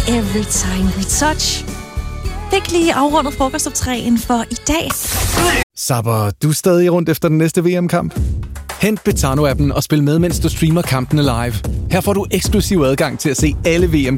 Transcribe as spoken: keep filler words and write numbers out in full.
every time we touch. Fik lige afrundet frokostoptræen for i dag. Sapper, du er stadig rundt efter den næste V M-kamp? Hent Betano-appen og spil med, mens du streamer kampene live. Her får du eksklusiv adgang til at se alle V M